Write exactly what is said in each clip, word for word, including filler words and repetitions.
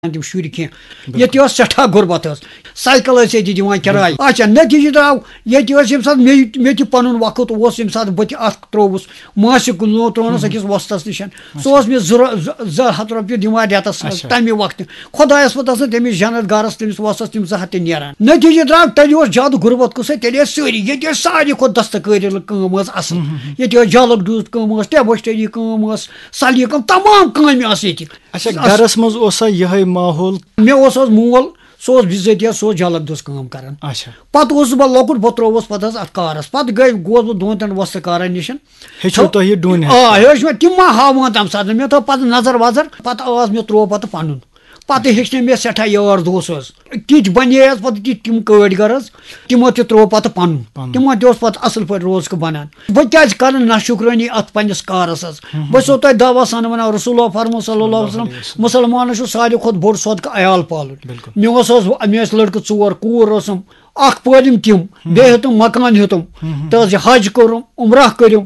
तम शुर कह ये सठा गुरबत साइकिल दिवान किराय अच्छा नतीजे द्राव ये सात मे पन वक्त ये सात बत त्रोवस मासिक लो त्रोनस अकिस वस्तस नश सह मे ज हथ रुपये दिवान रेतस तमें वक्त खुदायस पे तमिस जनत गरस तमिस वस्तस तम ज हथ नीरान नतीजे द्राव तेल ज्यादा गुरबत कुछ तेल सारी ये सारे खुद दस्तकारी असल ये जलक दूत कम टेबस्टरी कम सली कम तमाम कम गरस मज यह माहौल मे मोल सह बिजतिया सह जलक दोस काम करान पत बह लकुट बह त्रोवस पे अत कारस पे गई गोस बह दोन तीन वस्त कार नश डून हेच मे तम हावान तम सात मे थो पे नजर वजर पे आज मे त्रो पे पन पत हेच मे सठा यार दोस ति बने पे तम कड़ गर तमो त्रो पे पन तमो पे असल पे रोजक बनान बह क्या कर ना शुक्रानी अत पन्नस कारस बह सो तुम दावा सान वन रसूल फरमो सल्लल्लाहु अलैहि वसल्लम मुसलमान सारे खुद बोड़ सदक अयाल पालन मे मे लड़क चोर कूर अख पलिम तम बे हेतुम मकान हेतुम तो हज कर उमराह करूम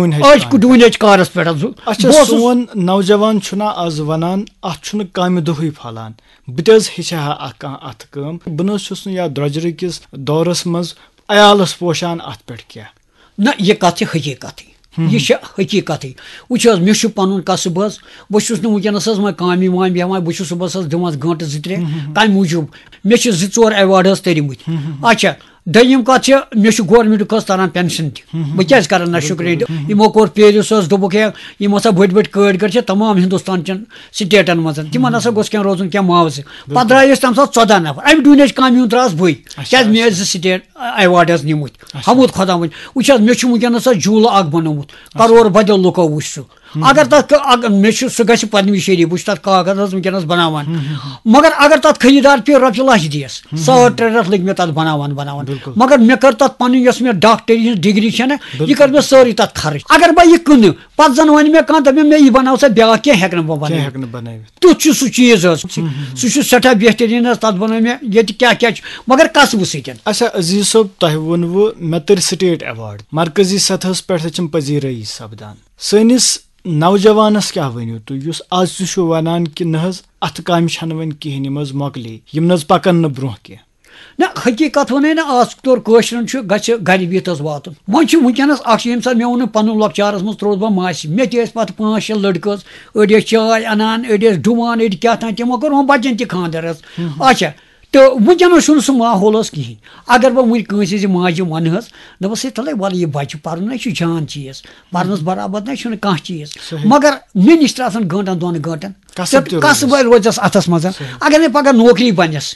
डून कारस पे सोन नौजवान आज वनान अत काम दुह फलान बह हेचा अत कम बह या द्रजर किस दौरस मज अयालस पोशान अत पे क्या ना यह कत हकीकत यह हकीकत वो मे पन कसब बहुत वनस वह कामि वामि हेवान बह सुबह दिवान गंट जो त्रे तम मूजूब मे जोर अवार्ड तरिमत अच्छा दयम कत मे गवर्नमेंट कस तरह पेंशन तह क्या कर ना शुक्रिया यमो कोर पेरिस दोक यम हसा बड़ बड़ कड़ कर तमाम हिंदुस्तान चन स्टेटन मज तम हसा गोस क्या रोजन क्या मुआवजे पे द्रायस तम सात चौदह नफर अमि डून कामि द्रास बई क्या मे स्टेट अवार्ड निमुत हमूद खुदा वन वो मे वनस झूल अ बनोमुत करोड़ बदल लुको वो अगर तक मे सह ग पदवी शरीफ बह तथ कागज वनस बनावान मगर अगर तथ खरीदार पे रपये लच दियस साठ त्रे रथ लग मे तथ बनावान बनावान मगर मे कर तथ पन मे डॉक्टरी डिग्री ना यह कर मे सारी तथ खर्च अगर बह यह कन पे जन वन मे कह दप मे यह बनाव सा ब्या क्या हेक बन तुथ सह चीज सह सठा बेहतरीन तथ बन मे ये क्या क्या मगर कसब सत अच्छा अजीज सोब तह वोनव मे तर स्टेट अवार्ड मरकजी सतहस पे पजीरई सपदान सैनिस नौजवानस क्या वनो तुम आज तुम वनान कि न अत काम वन कहें यम मोकले यम न पकन न ब्रोह कह ना हकीकत वन ना आज तौर कशरन गर बिहत वात वो वनस ये मे वो पन लकचारस मज त्रोस बह मास मे पे पाँच शे लड़क अड़ चाय अनान अड़ डुवान अड़ क्या तमो कर वो बचन तह खानदर अच्छा तो वनस सह माहौल कहें अगर बह वह माजि वन दपस तले वाल यह बच्चे पर्न जान चीज पर्नस बराबर ना कह चीज मगर मे नश गंटन दोन गंटन कसब रोजस अथस मज अगर मे पगह नौकरी बनस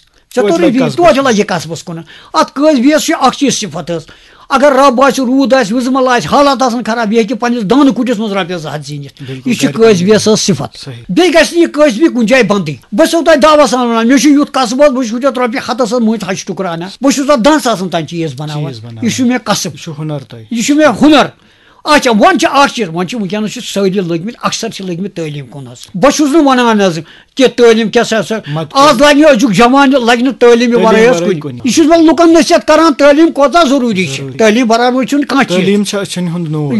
तो लगे कसबस कुन अत कस चीज सिफत अगर रब आ रूद वजमल आ हालात खराब यह हे पन्नस दान कुटिस मज रपये जि हथ जीनित यह कसबियस सिफत बे गि कसबी कुन जाए बंद बह सो तुम दावा सान वन मे युथ कसब बह रपये हतस मत हज टुकराना बह दस तम चीज बनान यह मे कसब हुनर यह मे हुनर अच्छा वन चीज वन वनस सारी लग अक्सर लग तलीम कुन बहुत वनान कि तलीम क्या आज लगे अजुक जमान लगे तलीम वरस कुन यह बह लुकन नसीहत करान तलीम कोता जरूरी तलीम बराबर यह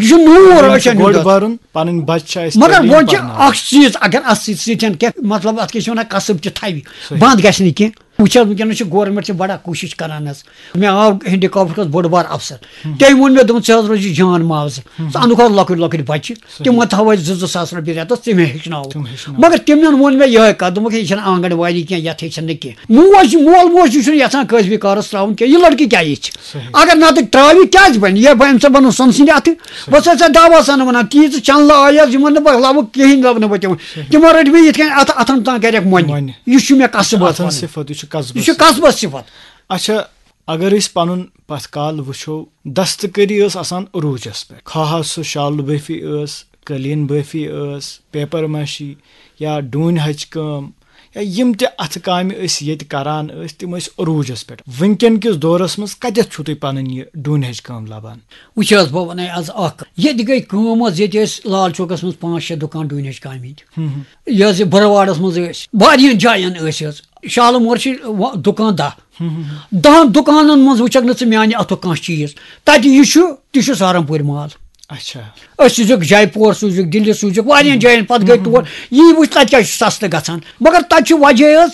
मगर वो चीज अगर अत मतलब अत क्या कसब तह बंद गि कह वुच वनस गवर्नमेंट बड़ा कोशिश करान मे आव हेंडीकाफ्ट बोड़ बार अफसर तम वो मे दोन ज रोज जान मुआवज अनुख लकुट लकुट बच्चे तम थो जो सास रपये रेतस तम हेचन मगर तमन वोन मे यह कत दोक यह आंगनवाड़ी क्या ये हेचन नी मोज मोल मोज यहां कसबी कारस त्रावन क्या यह लड़की क्या ये अगर ना त्रावी क्या बन यह बन सा बन सन सद अथ बस दावा सान वन तीज चल आया यमन बह लव कहें लव न तम तमो रट बे ये अथन तान कर मन यह मे कसब यह कसब सिफत अच्छा अगर पन पथ काल वो दस्तकारी अरूजस पे खा सह शाल बाफी कलीन बाफी पेपर माशी या डून हच कम या यम ते अथ काम ये करान तम अरूजस पे वनकन किस दौरस मज कत तुम पन यह डून हच कम लबान वो बह वन आज ये गई कम ये लाल चौकस मज पाँच शे दुकान डून हच काम यह बरवाड़स मज वारियन जायन शालमोर दुकान दह दहन दुकान मज वुचक न माने अथुक कह चीज तत यह तह सहारनपुर माल अच्छा सूझक जयपुर सूझक दिल्ली सूझक वारियान जायन पत गई तौर यी वुच तत क्या सस्त गसान मगर तत वजह